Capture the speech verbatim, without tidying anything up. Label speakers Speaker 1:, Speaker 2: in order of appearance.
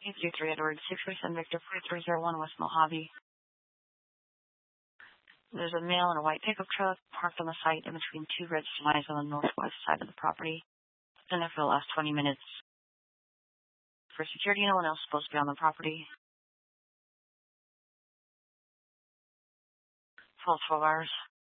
Speaker 1: eight three three Edward, six four seven Victor, four three zero one West Mojave. There's a male in a white pickup truck parked on the site in between two red semis on the northwest side of the property. Been there for the last twenty minutes. For security, no one else is supposed to be on the property. Full twelve hours.